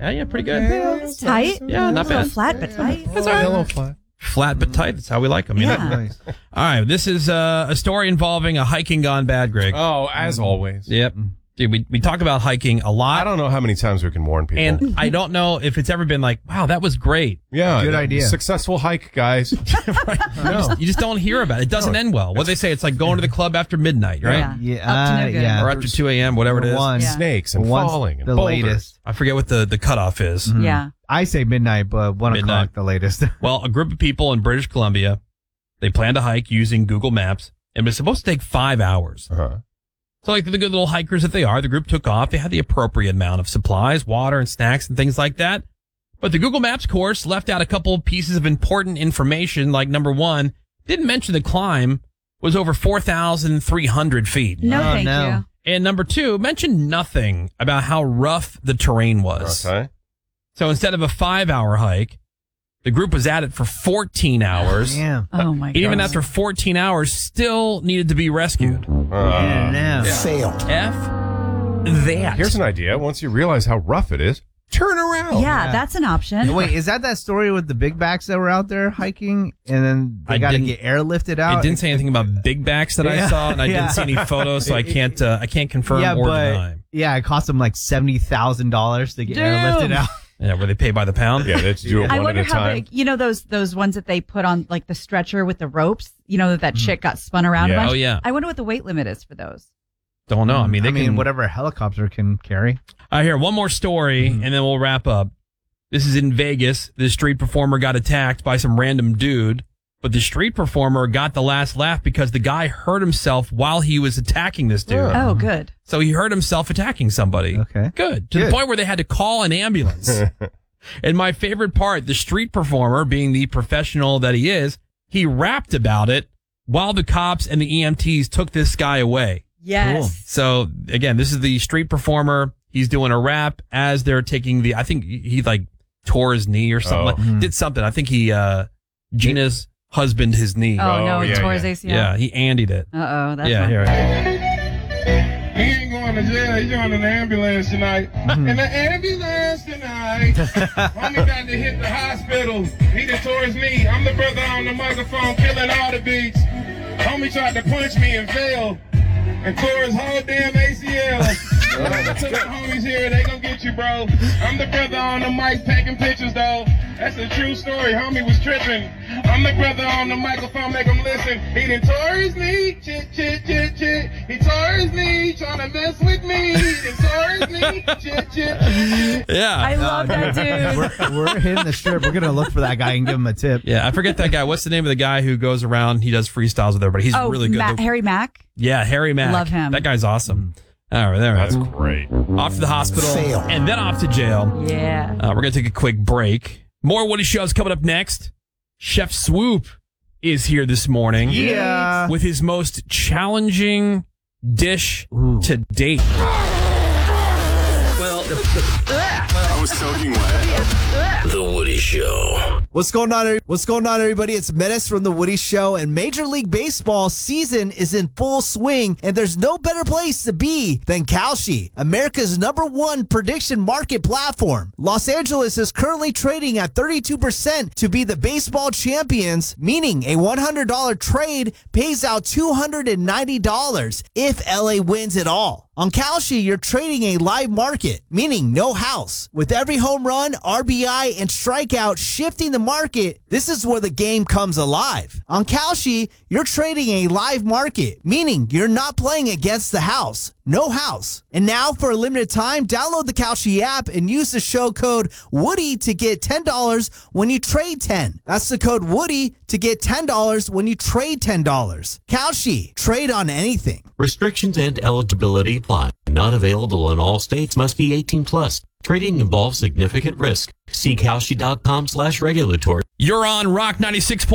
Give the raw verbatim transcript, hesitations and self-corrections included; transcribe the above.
Yeah, yeah, pretty good. It's tight. Yeah, not a little bad. flat, but tight. That's all right. A little flat. Flat but tight. That's how we like them. You Yeah. know? Nice. All right. This is uh, a story involving a hiking gone bad, Greg. Oh, as always. Yep. Dude, we, we talk about hiking a lot. I don't know how many times we can warn people. And I don't know if it's ever been like, wow, that was great. yeah, Good the idea. Successful hike, guys. Right? You, just, you just don't hear about it. It doesn't end well. What they say, it's like going to the club after midnight, right? Yeah. Yeah, Up to no uh, good. yeah. Or after two a.m., whatever it is. One. Yeah. Snakes and Once falling and the boulders. latest. I forget what the, the cutoff is. Mhm. Yeah. I say midnight, but one Midnight. o'clock the latest. Well, a group of people in British Columbia, they planned to hike using Google Maps, and it was supposed to take five hours. Uh-huh. So like the good little hikers that they are, the group took off. They had the appropriate amount of supplies, water and snacks and things like that. But the Google Maps course left out a couple pieces of important information, like number one, didn't mention the climb was over four thousand three hundred feet. No, Oh, thank no. you. And number two, mentioned nothing about how rough the terrain was. Okay. So instead of a five-hour hike, the group was at it for fourteen hours. Damn. Oh, my God. Even after fourteen hours, still needed to be rescued. Uh, Yeah, Failed. F that. Here's an idea. Once you realize how rough it is, turn around. Yeah, yeah. that's an option. Wait, is that that story with the big backs that were out there hiking and then they I got to didn't- get airlifted out? It didn't say anything about big backs that I Yeah, saw, and I yeah. didn't see any photos, so I can't uh, I can't confirm yeah, or but deny. yeah, it cost them like seventy thousand dollars to get Damn. airlifted out. Yeah, where they pay by the pound. Yeah, let's do it I one wonder at a how time. big, you know, those those ones that they put on like the stretcher with the ropes, you know, that that chick got spun around Yeah. a bunch. Oh, yeah. I wonder what the weight limit is for those. Don't know. I mean, they I mean, can. whatever a helicopter can carry. I hear one more story, and then we'll wrap up. This is in Vegas. The street performer got attacked by some random dude, but the street performer got the last laugh because the guy hurt himself while he was attacking this dude. Yeah. Oh, good. So he hurt himself attacking somebody. Okay. Good. To Good. the point where they had to call an ambulance. And my favorite part, the street performer, being the professional that he is, he rapped about it while the cops and the E M Ts took this guy away. Yes. So again, this is the street performer. He's doing a rap as they're taking the, I think he, he like tore his knee or something. Oh. Like, did something. I think he, uh, Gina's husband his knee. Oh, Oh, no, he yeah, tore yeah. his A C L. Yeah, he andied it. Uh-oh, that's yeah, not here. He ain't going to jail. He's going in the ambulance tonight. In the ambulance tonight. Homie got to hit the hospital. He done tore his knee. I'm the brother on the microphone killing all the beats. Homie tried to punch me and failed. And tore his whole damn A C L. I took the homies here. They gonna get you, bro. I'm the brother on the mic taking pictures, though. That's a true story. Homie was tripping. I'm the brother on the microphone. Make him listen. He done tore his knee. Chit, chit, chit, chit. He tore his knee. Trying to mess with me. He done tore his knee. Chit, chit, chit. Yeah. I love that dude. We're, we're hitting the strip. We're going to look for that guy and give him a tip. Yeah, I forget that guy. What's the name of the guy who goes around? He does freestyles with everybody. He's oh, really good. Ma- The- Harry Mack. yeah, Harry Mack. Love him. That guy's awesome. All right, there. That's That's great. off to the hospital Fail. and then off to jail. Yeah. Uh, we're gonna take a quick break. More Woody Shows coming up next. Chef Swoop is here this morning. Yeah. With his most challenging dish Ooh. to date. I was soaking wet. The Woody Show. What's going on? every- What's going on, everybody? It's Menace from The Woody Show, and Major League Baseball season is in full swing, and there's no better place to be than Kalshi, America's number one prediction market platform. Los Angeles is currently trading at thirty-two percent to be the baseball champions, meaning a one hundred dollars trade pays out two hundred ninety dollars if L A wins it all. On Kalshi, you're trading a live market, meaning no house. With every home run, R B I, and strikeout shifting the market, this is where the game comes alive. On Kalshi, you're trading a live market, meaning you're not playing against the house. No house. And now, for a limited time, download the Kalshi app and use the show code Woody to get ten dollars when you trade ten. That's the code Woody to get ten dollars when you trade ten dollars. Kalshi, trade on anything. Restrictions and eligibility apply. Not available in all states. Must be eighteen plus. Trading involves significant risk. See Kalshi dot com slash regulatory. You're on Rock ninety-six.